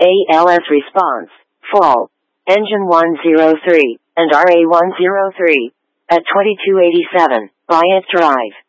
ALS response, fall, engine 103, and RA103, at 2287, Bryant Drive.